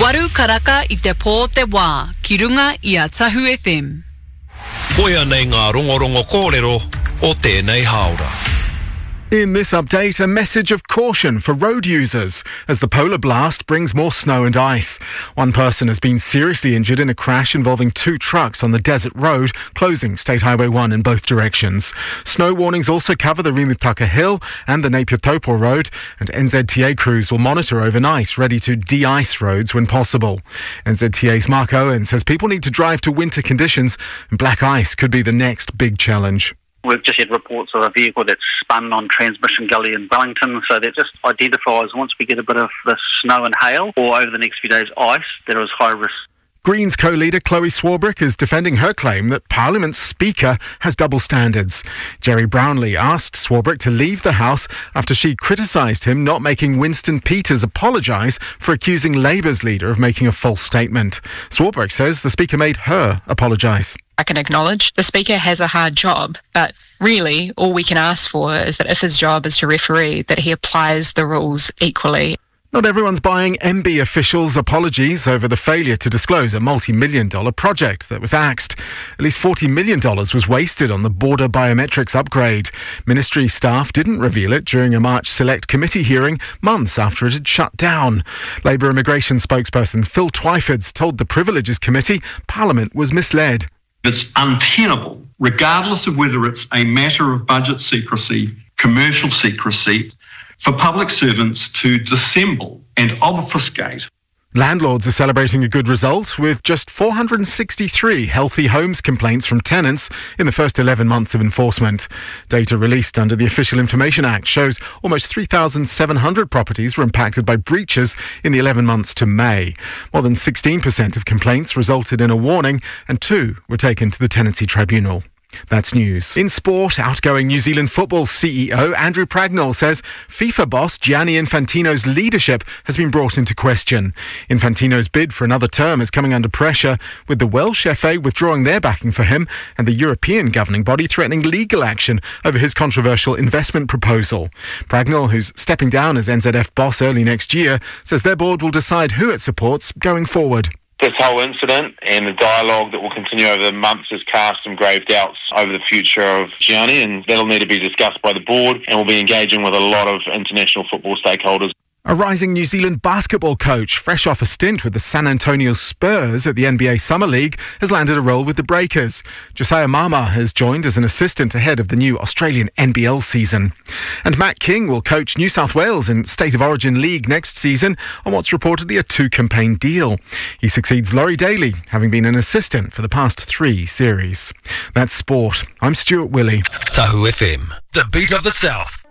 Waru karaka I te pō te wā, ki runga I a Tahu FM. Koia nei ngā rongorongo kōrero o tēnei haora. In this update, a message of caution for road users as the polar blast brings more snow and ice. One person has been seriously injured in a crash involving two trucks on the desert road, closing State Highway 1 in both directions. Snow warnings also cover the Rimutaka Hill and the Napier Taupo Road, and NZTA crews will monitor overnight, ready to de-ice roads when possible. NZTA's Mark Owen says people need to drive to winter conditions, and black ice could be the next big challenge. We've just had reports of a vehicle that's spun on Transmission Gully in Wellington, so that just identifies once we get a bit of the snow and hail, or over the next few days ice, there is high risk. Greens co-leader Chloe Swarbrick is defending her claim that Parliament's Speaker has double standards. Jerry Brownlee asked Swarbrick to leave the House after she criticised him not making Winston Peters apologise for accusing Labour's leader of making a false statement. Swarbrick says the Speaker made her apologise. I can acknowledge the Speaker has a hard job, but really all we can ask for is that if his job is to referee, that he applies the rules equally. Not everyone's buying MB officials' apologies over the failure to disclose a multi-million-dollar project that was axed. At least $40 million was wasted on the border biometrics upgrade. Ministry staff didn't reveal it during a March Select Committee hearing months after it had shut down. Labour immigration spokesperson Phil Twyford told the Privileges Committee Parliament was misled. It's untenable, regardless of whether it's a matter of budget secrecy, commercial secrecy, for public servants to dissemble and obfuscate. Landlords are celebrating a good result with just 463 healthy homes complaints from tenants in the first 11 months of enforcement. Data released under the Official Information Act shows almost 3,700 properties were impacted by breaches in the 11 months to May. More than 16% of complaints resulted in a warning and 2 were taken to the Tenancy Tribunal. That's news. In sport, outgoing New Zealand football CEO Andrew Pragnell says FIFA boss Gianni Infantino's leadership has been brought into question. Infantino's bid for another term is coming under pressure, with the Welsh FA withdrawing their backing for him and the European governing body threatening legal action over his controversial investment proposal. Pragnell, who's stepping down as NZF boss early next year, says their board will decide who it supports going forward. This whole incident and the dialogue that will continue over the months has cast some grave doubts over the future of Gianni, and that'll need to be discussed by the board, and we'll be engaging with a lot of international football stakeholders. A rising New Zealand basketball coach, fresh off a stint with the San Antonio Spurs at the NBA Summer League, has landed a role with the Breakers. Josiah Mama has joined as an assistant ahead of the new Australian NBL season. And Matt King will coach New South Wales in State of Origin League next season on what's reportedly a 2-campaign deal. He succeeds Laurie Daly, having been an assistant for the past 3 series. That's sport. I'm Stuart Willey. Tahu FM, the beat of the South.